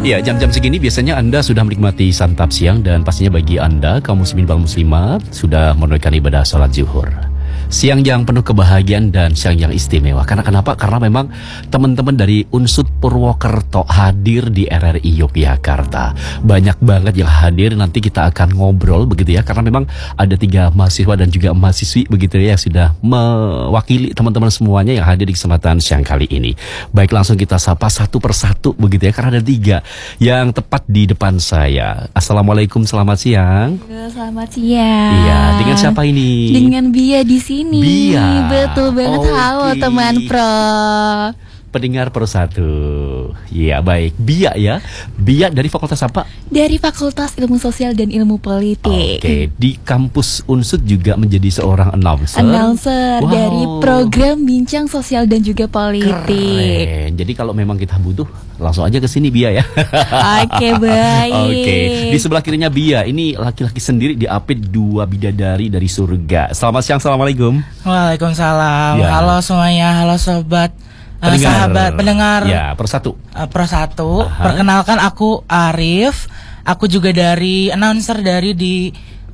Ya, jam-jam segini biasanya Anda sudah menikmati santap siang dan pastinya bagi Anda, kaum muslimin wal muslimat, sudah menunaikan ibadah sholat zuhur. Siang yang penuh kebahagiaan dan siang yang istimewa. Karena kenapa? Karena memang teman-teman dari Unsud Purwokerto hadir di RRI Yogyakarta. Banyak banget yang hadir, nanti kita akan ngobrol begitu ya. Karena memang ada 3 mahasiswa dan juga mahasiswi begitu ya yang sudah mewakili teman-teman semuanya yang hadir di kesempatan siang kali ini. Baik, langsung kita sapa satu persatu begitu ya. Karena ada 3 yang tepat di depan saya. Assalamualaikum, selamat siang. Selamat siang. Iya, dengan siapa ini? Dengan Bia di sini. Bia. Betul banget. Halo teman pro. Pendengar Pro 1. Iya, baik. Bia ya. Bia dari fakultas apa? Dari Fakultas Ilmu Sosial dan Ilmu Politik. Oke, di kampus Unsud juga menjadi seorang announcer. Wow. Dari program Bincang Sosial dan juga Politik. Keren. Jadi kalau memang kita butuh, langsung aja ke sini Bia ya. Oke, baik. Oke. Di sebelah kirinya Bia, ini laki-laki sendiri diapit 2 bidadari dari surga. Selamat siang, assalamualaikum. Waalaikumsalam. Ya. Halo semuanya, halo sobat. Sahabat pendengar ya, Pro 1. Pro 1. Perkenalkan, aku Arif. Aku juga dari announcer dari di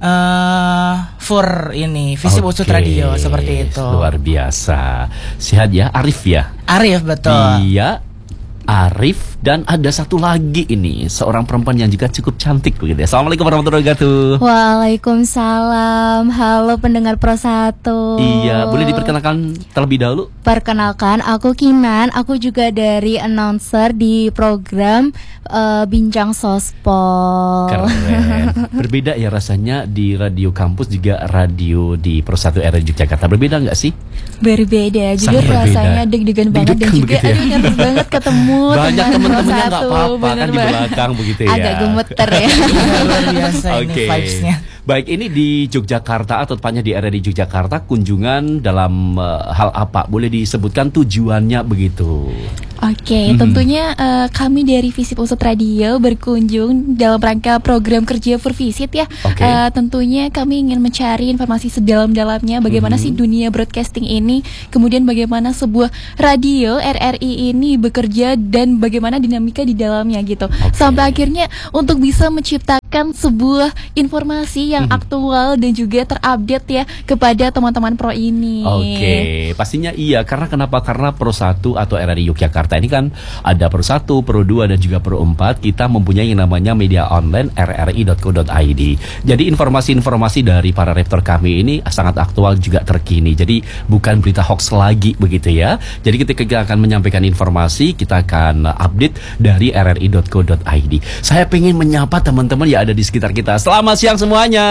FUR ini, Visip Unsud Radio, seperti itu. Luar biasa. Sehat ya, Arif ya? Arif, betul. Iya, Arif, dan ada satu lagi ini, seorang perempuan yang juga cukup cantik begitu ya. Assalamualaikum warahmatullahi wabarakatuh. Waalaikumsalam. Halo pendengar Pro 1. Iya, boleh diperkenalkan terlebih dahulu? Perkenalkan, aku Kinan. Aku juga dari announcer di program Bincang Sospol. Keren. Berbeda ya rasanya di radio kampus juga radio di Pro 1 RRI Yogyakarta. Berbeda nggak sih? Berbeda. Jujur Sangat berbeda. rasanya deg-degan banget dan juga begitu ya? aduh nervous banget ketemu Banyak teman-temannya Pro nggak 1. apa-apa kan di Bener belakang begitu ya. Agak gemeter ya. Luar biasa ini Oke. vibes-nya. Baik, ini di Yogyakarta atau tepatnya di RRI Yogyakarta, kunjungan dalam hal apa? Boleh disebutkan tujuannya begitu? Oke, tentunya kami dari Visip Unsud Radio berkunjung dalam rangka program kerja Visit ya. Oke. Tentunya kami ingin mencari informasi sedalam-dalamnya bagaimana sih dunia broadcasting ini, kemudian bagaimana sebuah radio RRI ini bekerja dan bagaimana dinamika di dalamnya gitu. Sampai akhirnya untuk bisa menciptakan sebuah informasi yang aktual dan juga terupdate ya kepada teman-teman pro ini. Oke, pastinya iya. Karena kenapa? Karena Pro 1 atau RRI Yogyakarta ini kan ada Pro 1, Pro 2 dan juga Pro 4. Kita mempunyai yang namanya media online rri.co.id. Jadi informasi-informasi dari para rektor kami ini sangat aktual juga terkini. Jadi bukan berita hoax lagi begitu ya. Jadi ketika kita akan menyampaikan informasi, kita akan update dari rri.co.id. Saya pengen menyapa teman-teman yang ada di sekitar kita. Selamat siang semuanya.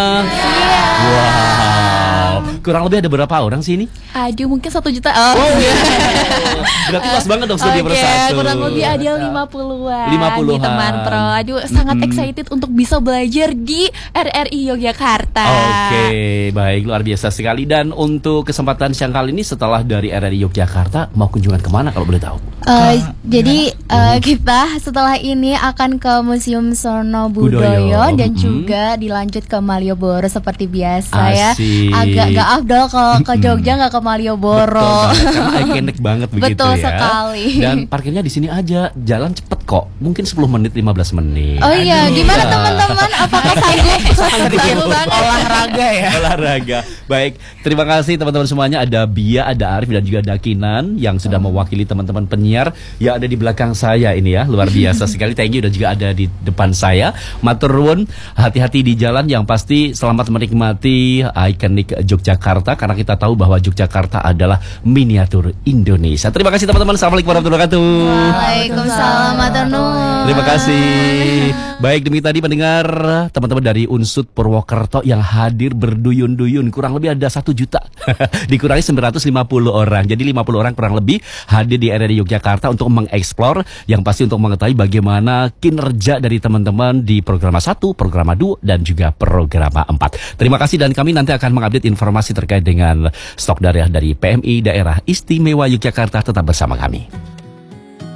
Wow. Kurang lebih ada berapa orang sih ini? Aduh, mungkin 1 juta. Berarti pas banget dong studio Pro 1. Kurang lebih ada 50-an 50-an. di teman pro. Aduh, sangat excited untuk bisa belajar di RRI Yogyakarta. Oke, baik, luar biasa sekali. Dan untuk kesempatan siang kali ini setelah dari RRI Yogyakarta, mau kunjungan kemana kalau boleh tahu? Jadi kita setelah ini akan ke Museum Sono Budoyo dan juga dilanjut ke Malioboro seperti biasa ya. Asik. Agak gak afdol kalau ke Jogja nggak ke Malioboro. Betul banget, karena ikonik banget begitu Betul ya. sekali. Dan parkirnya di sini aja, jalan cepet kok. Mungkin 10 menit, 15 menit. Oh iya, gimana teman-teman? Apakah sanggup banget? Olahraga ya. Olahraga. Baik, terima kasih teman-teman semuanya. Ada Bia, ada Arif dan juga ada Kinan yang sudah mewakili teman-teman penyiar yang ada di belakang saya ini ya. Luar biasa sekali. Thank you, dan juga ada di depan saya. Matur nuwun, hati-hati di jalan. Yang pasti selamat menikmati ikonik Yogyakarta, karena kita tahu bahwa Yogyakarta adalah miniatur Indonesia. Terima kasih teman-teman. Assalamualaikum warahmatullahi wabarakatuh. Waalaikumsalam, matur nuwun. Terima kasih. Baik, demi tadi pendengar, teman-teman dari Unsud Purwokerto yang hadir berduyun-duyun, kurang lebih ada 1 juta. Dikurangi 950 orang. Jadi 50 orang kurang lebih hadir di RRI Yogyakarta untuk mengeksplor, yang pasti untuk mengetahui bagaimana kinerja dari teman-teman di program 1, program 2 dan juga program 4. Terima kasih, dan kami nanti akan mengupdate informasi terkait dengan stok darah dari PMI Daerah Istimewa Yogyakarta. Tetap bersama kami.